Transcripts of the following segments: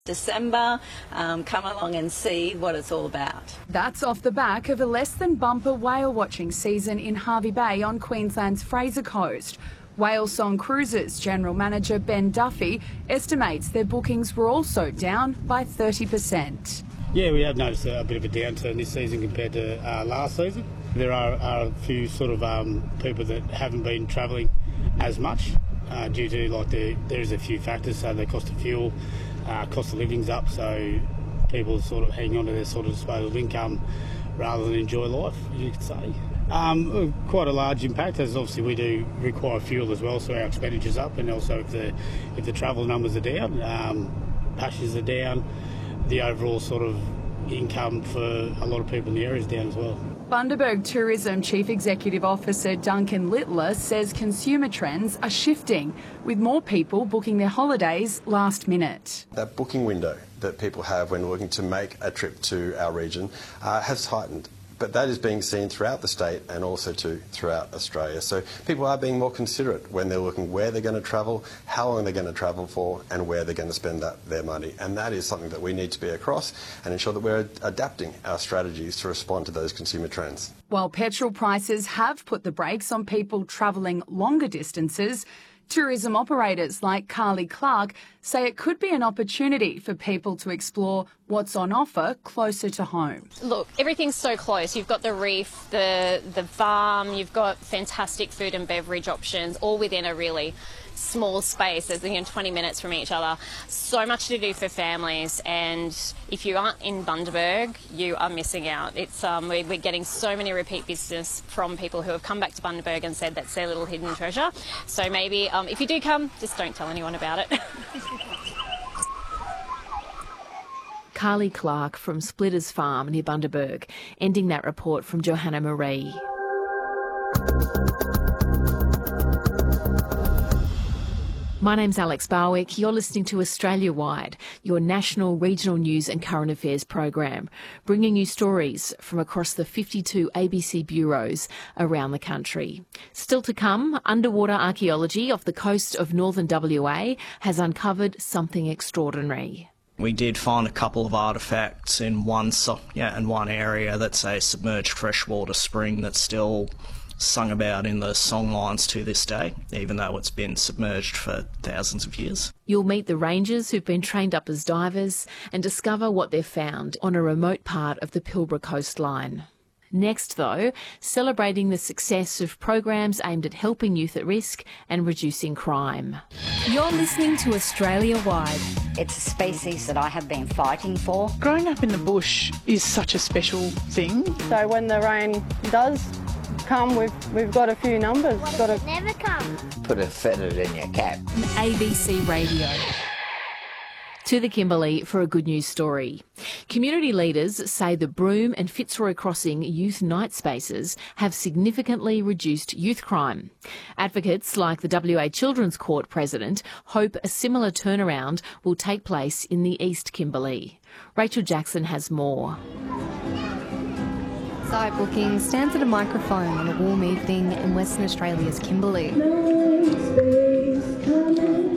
December, come along and see what it's all about. That's off the back of a less than bumper whale watching season in Hervey Bay on Queensland's Fraser Coast. Whale Song Cruises General Manager Ben Duffy estimates their bookings were also down by 30%. Yeah, we have noticed a bit of a downturn this season compared to last season. There are a few sort of people that haven't been travelling as much due to there's a few factors, so the cost of fuel, cost of living's up, so people are sort of hanging on to their sort of disposable income rather than enjoy life, you could say. Quite a large impact, as obviously we do require fuel as well, so our expenditure's up, and also if the travel numbers are down, passengers are down, the overall sort of income for a lot of people in the area is down as well. Bundaberg Tourism Chief Executive Officer Duncan Littler says consumer trends are shifting, with more people booking their holidays last minute. That booking window that people have when looking to make a trip to our region has tightened. But that is being seen throughout the state and also throughout Australia. So people are being more considerate when they're looking where they're going to travel, how long they're going to travel for, and where they're going to spend their money. And that is something that we need to be across and ensure that we're adapting our strategies to respond to those consumer trends. While petrol prices have put the brakes on people travelling longer distances, tourism operators like Carly Clark say it could be an opportunity for people to explore what's on offer closer to home. Look, everything's so close. You've got the reef, the farm, you've got fantastic food and beverage options, all within a really small space. There's 20 minutes from each other. So much to do for families, and if you aren't in Bundaberg, you are missing out. It's we're getting so many repeat business from people who have come back to Bundaberg and said that's their little hidden treasure. So maybe if you do come, just don't tell anyone about it. Carly Clark from Splitters Farm near Bundaberg, ending that report from Johanna Marie. My name's Alex Barwick. You're listening to Australia Wide, your national, regional news and current affairs program, bringing you stories from across the 52 ABC bureaus around the country. Still to come, underwater archaeology off the coast of northern WA has uncovered something extraordinary. We did find a couple of artefacts in one area that's a submerged freshwater spring that's still sung about in the songlines to this day, even though it's been submerged for thousands of years. You'll meet the rangers who've been trained up as divers and discover what they've found on a remote part of the Pilbara coastline. Next, though, celebrating the success of programs aimed at helping youth at risk and reducing crime. You're listening to Australia Wide. It's a species that I have been fighting for. Growing up in the bush is such a special thing. So when the rain does come, we've got a few numbers. Never come. Put a feather in your cap. ABC Radio. To the Kimberley for a good news story. Community leaders say the Broome and Fitzroy Crossing youth night spaces have significantly reduced youth crime. Advocates like the WA Children's Court President hope a similar turnaround will take place in the East Kimberley. Rachel Jackson has more. Site Booking stands at a microphone on a warm evening in Western Australia's Kimberley.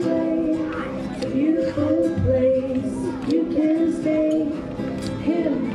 Beautiful place, you can stay here.